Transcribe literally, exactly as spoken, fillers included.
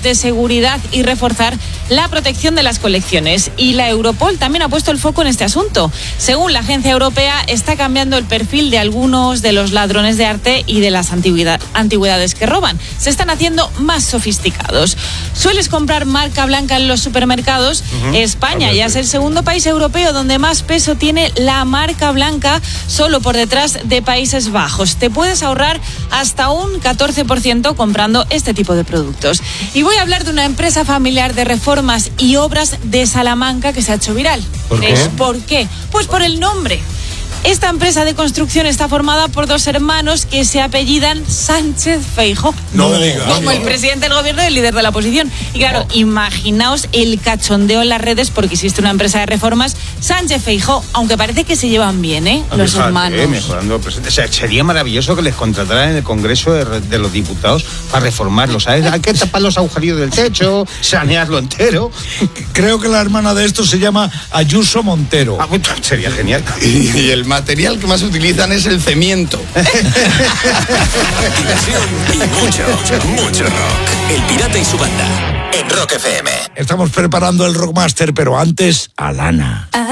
de seguridad y reforzar la protección de las colecciones. Y la Europol también ha puesto el foco en este asunto. Según la agencia europea, está cambiando el perfil de algunos de los ladrones de arte y de las antigüedad, antigüedades que roban. Se están haciendo más sofisticados. ¿Sueles comprar marca blanca en los supermercados? Uh-huh. España ya es el segundo país europeo donde más peso tiene la marca blanca, solo por detrás de Países Bajos. Te puedes ahorrar hasta un catorce por ciento comprando este tipo de productos. Y voy a hablar de una empresa familiar de reformas y obras de Salamanca que se ha hecho viral. ¿Por qué? ¿Por qué? Pues por el nombre. Esta empresa de construcción está formada por dos hermanos que se apellidan Sánchez Feijóo. No me digas. Como el presidente del gobierno y el líder de la oposición. Y claro, oh. imaginaos el cachondeo en las redes porque existe una empresa de reformas, Sánchez Feijóo, aunque parece que se llevan bien, ¿eh? Ah, los fíjate, hermanos. Eh, mejorando el presente. O sea, sería maravilloso que les contrataran en el Congreso de, de los Diputados para reformarlo, ¿sabes? Hay que tapar los agujerillos del techo, sanearlo entero. Creo que la hermana de esto se llama Ayuso Montero. Ah, pues, sería genial. Y, y el material que más utilizan es el cemiento. Diversión y mucho, mucho rock. El Pirata y su banda en Rock F M. Estamos preparando el Rockmaster, pero antes, Alana.